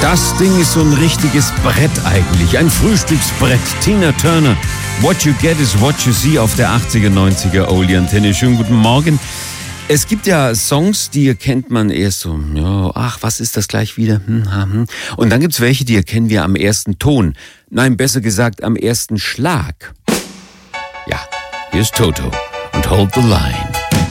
Das Ding ist so ein richtiges Brett eigentlich, ein Frühstücksbrett. Tina Turner, What You Get is What You See auf der 80er, 90er Oldie Antenne. Schönen guten Morgen. Es gibt ja Songs, die kennt man erst so, ja, ach, was ist das gleich wieder? Und dann gibt's welche, die erkennen wir am ersten Ton. Nein, besser gesagt am ersten Schlag. Ja, hier ist Toto und Hold the Line.